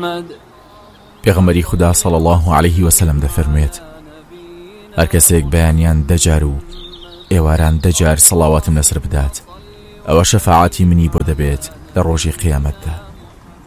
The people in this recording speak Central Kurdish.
پێغەمبەری خوددا صلی الله عليه وسلم دەفەرموێت هەر کەسێک بەیانیان دەجار و ئێواران دەجار سەڵاواتم لەسەر بدات ئەوە شەفاعەتی منی بۆ دەبێت لە ڕۆژی قیامەتدا.